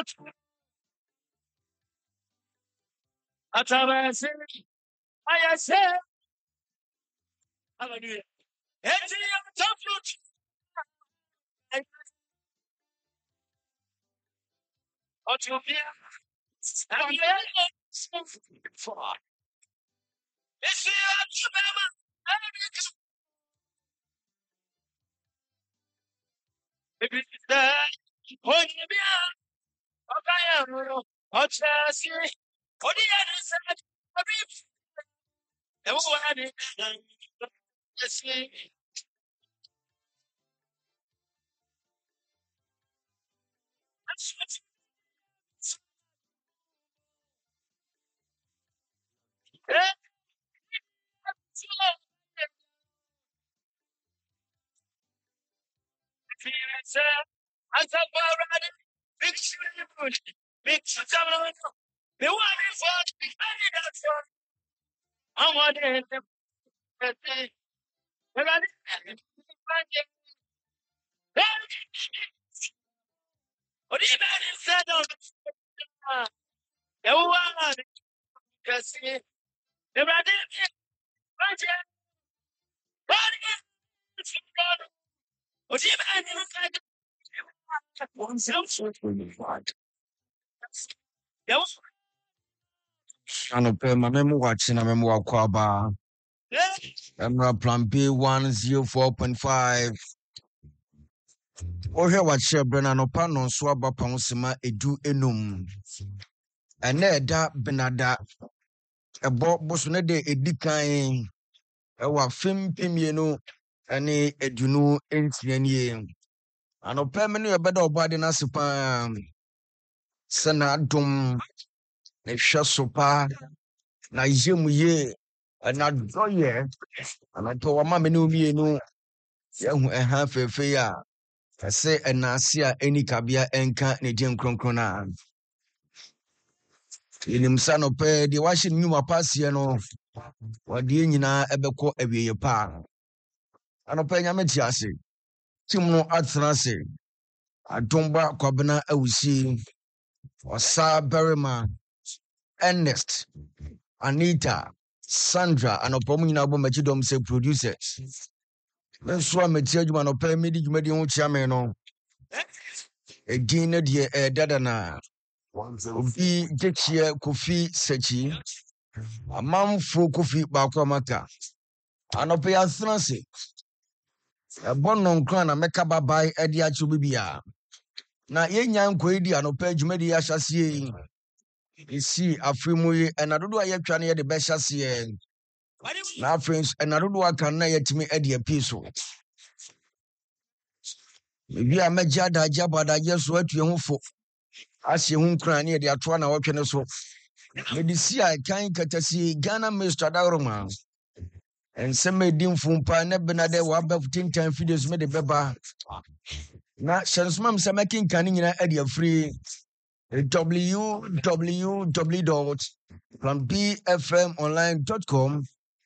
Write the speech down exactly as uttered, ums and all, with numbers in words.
Atavase, I say, hallelujah. Enti atafut. Otubia. Amen. For. Esi atubema. Maybe that. Onyebia. Okaya no. Ochasi. Odi anu sa. Everybody. Esi. I thought about it. Big shooting. Big shooting. The one is what that's what I wanted to say. And I didn't find it. What do you mean? Said on the one to see. The brother, what do you mean? One self right. Anope mamemu wachi na memu wakwaba. Emra plan B one oh four point five. Ohe wachi brena no pa no so aba pa sima edu enum. Ene eda benada ebo boso ne de edikan ewa fim pimienu ene edunu entianie. Anope menu ebeda obade na sepa sana dum na hwa sopa na yemuye na doye ana to wa ma me no mienu yehu eha fefe ya ese enase a eni kabia enka ne die nkronkron na inim sa no pe de wa hye nyuma pasie no wade nyina ebekọ awieye pa anope nyame ti ase tim no atena se adomba kwabena awusi osa berima Ernest Anita Sandra anopom nyina bo magidom se producers menso ameti adwuma no pa medi dwuma di ho chia me no edin na de e dada na obi jechie Kofi Sechi amamfo Kofi baako amaka anope asena se ebono nkran na meka babai edi achu bibia na yenya nkoedi anope adwuma di ahyasie isi afrimu yi enadodo ayetwa na ye de behyasie na friends enadodo aka na yetimi edi apiso mebi a megya da agya bada agya so atue ho fo asye hu nkran na ye de atoa na wotwe ne so medisia kan katasi Ghana Mister Daroma ensem edi mfumpa ne benade wa ba tintan videos me de beba na shansumam samakin kan nyina edi afri w w w dot plan b f m online dot com